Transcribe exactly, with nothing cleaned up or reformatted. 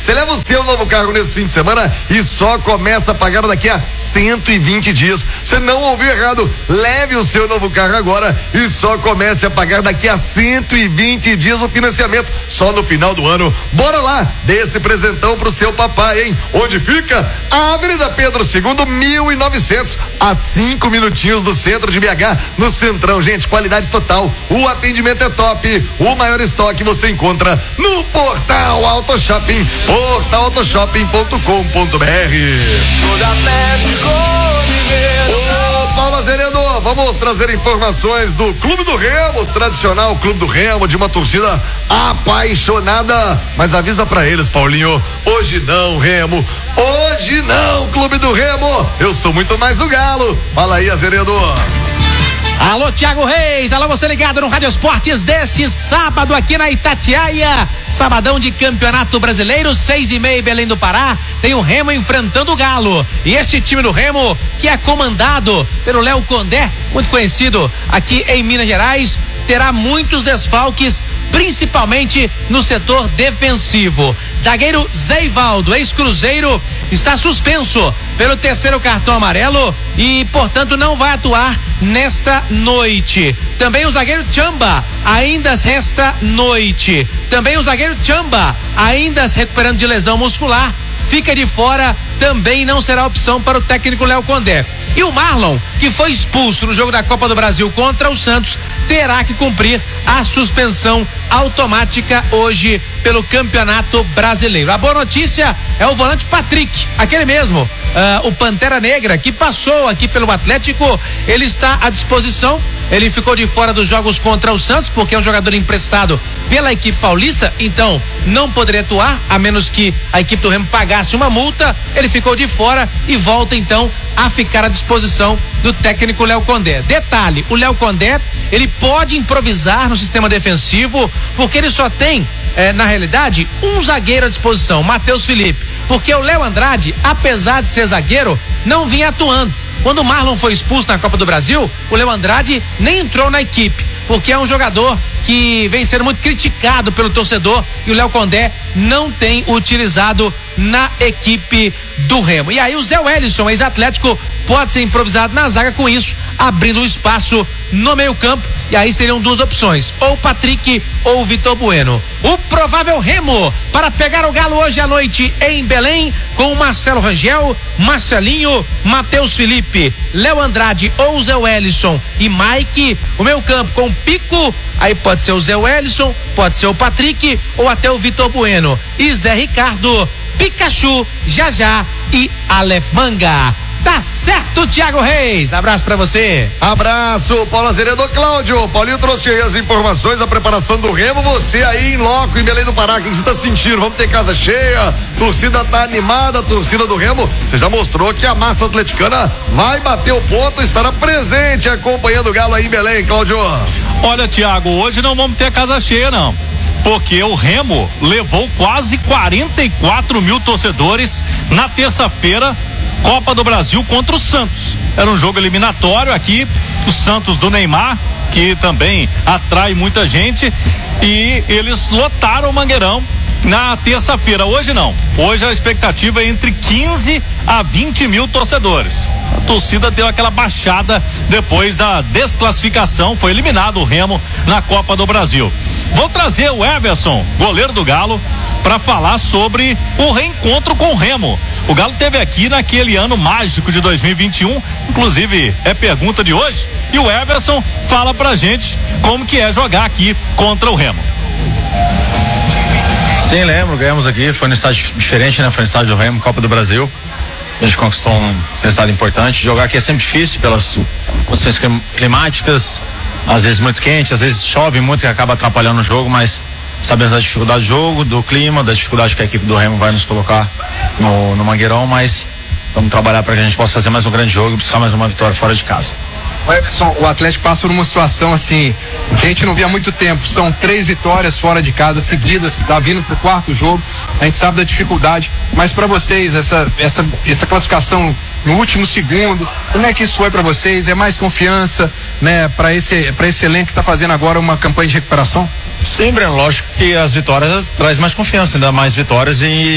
Você leva o seu novo carro nesse fim de semana e só começa a pagar daqui a cento e vinte dias. Você não ouviu errado. Leve o seu novo carro agora e só comece a pagar daqui a cento e vinte dias o financiamento, só no final do ano. Bora lá, dê esse presentão pro seu papai, hein? Onde fica? A Avenida Pedro segundo, mil e novecentos, a cinco minutinhos do centro de B H, no Centrão. Gente, qualidade total, o atendimento é top, o maior estoque você encontra no Portal Auto Shopping, portal auto shopping ponto com ponto b r. Ô, Paulo Azeredo, vamos trazer informações do Clube do Remo, tradicional Clube do Remo, de uma torcida apaixonada, mas avisa pra eles, Paulinho, hoje não, Remo, hoje não, Clube do Remo, eu sou muito mais o Galo. Fala aí, Azeredo. Alô, Thiago Reis, alô, você ligado no Rádio Esportes deste sábado aqui na Itatiaia, sabadão de Campeonato Brasileiro, seis e meia, Belém do Pará, tem o Remo enfrentando o Galo, e este time do Remo, que é comandado pelo Léo Condé, muito conhecido aqui em Minas Gerais, terá muitos desfalques, principalmente no setor defensivo. Zagueiro Zeivaldo, ex-Cruzeiro, está suspenso pelo terceiro cartão amarelo e, portanto, não vai atuar nesta noite. Também o zagueiro Chamba, ainda resta noite. Também o zagueiro Chamba, ainda se recuperando de lesão muscular, fica de fora, também não será opção para o técnico Léo Condé. E o Marlon, que foi expulso no jogo da Copa do Brasil contra o Santos, terá que cumprir a suspensão automática hoje pelo Campeonato Brasileiro. A boa notícia é o volante Patrick, aquele mesmo, uh, o Pantera Negra, que passou aqui pelo Atlético, ele está à disposição. Ele ficou de fora dos jogos contra o Santos, porque é um jogador emprestado pela equipe paulista, então não poderia atuar, a menos que a equipe do Remo pagasse uma multa. Ele ficou de fora e volta então a ficar à disposição do técnico Léo Condé. Detalhe, o Léo Condé, ele pode improvisar no sistema defensivo, porque ele só tem, eh, na realidade, um zagueiro à disposição, Matheus Felipe, porque o Léo Andrade, apesar de ser zagueiro, não vinha atuando. Quando o Marlon foi expulso na Copa do Brasil, o Léo Andrade nem entrou na equipe, porque é um jogador que vem sendo muito criticado pelo torcedor, e o Léo Condé não tem utilizado na equipe do Remo. E aí o Zé Wellison, ex-Atlético, pode ser improvisado na zaga, com isso abrindo um espaço no meio campo, e aí seriam duas opções, ou o Patrick ou o Vitor Bueno. O provável Remo para pegar o Galo hoje à noite em Belém, com o Marcelo Rangel, Marcelinho, Matheus Felipe, Léo Andrade ou Zé Wellison e Mike. O meio campo com Pico, aí pode ser o Zé Wellison, pode ser o Patrick ou até o Vitor Bueno, e Zé Ricardo, Pikachu, Jajá e Aleph Manga. Tá certo, Thiago Reis. Abraço pra você. Abraço, Paulo Azeredo. Cláudio, Paulinho trouxe aí as informações da preparação do Remo. Você aí em loco, em Belém do Pará, o que você tá sentindo? Vamos ter casa cheia, torcida tá animada, a torcida do Remo. Você já mostrou que a massa atleticana vai bater o ponto, estará presente acompanhando o Galo aí em Belém, Cláudio. Olha, Thiago, hoje não vamos ter casa cheia, não, porque o Remo levou quase quarenta e quatro mil torcedores na terça-feira, Copa do Brasil contra o Santos. Era um jogo eliminatório aqui, o Santos do Neymar, que também atrai muita gente, e eles lotaram o Mangueirão na terça-feira. Hoje não, hoje a expectativa é entre quinze a vinte mil torcedores. A torcida deu aquela baixada depois da desclassificação, foi eliminado o Remo na Copa do Brasil. Vou trazer o Everson, goleiro do Galo, para falar sobre o reencontro com o Remo. O Galo teve aqui naquele ano mágico de dois mil e vinte e um, inclusive é pergunta de hoje, e o Everson fala pra gente como que é jogar aqui contra o Remo. Sim, lembro, ganhamos aqui, foi um estádio diferente, né? Foi um estádio do Remo, Copa do Brasil. A gente conquistou um resultado importante. Jogar aqui é sempre difícil pelas condições climáticas, às vezes muito quente, às vezes chove muito, que acaba atrapalhando o jogo, mas sabemos da dificuldade do jogo, do clima, da dificuldade que a equipe do Remo vai nos colocar no, no Mangueirão, mas vamos trabalhar para que a gente possa fazer mais um grande jogo e buscar mais uma vitória fora de casa. Everson, o Atlético passa por uma situação assim que a gente não via há muito tempo. São três vitórias fora de casa seguidas, tá vindo pro quarto jogo. A gente sabe da dificuldade, mas para vocês essa essa essa classificação no último segundo, como é que isso foi para vocês? É mais confiança, né, para esse para esse elenco que tá fazendo agora uma campanha de recuperação? Sim, Breno, lógico que as vitórias traz mais confiança, ainda mais vitórias, e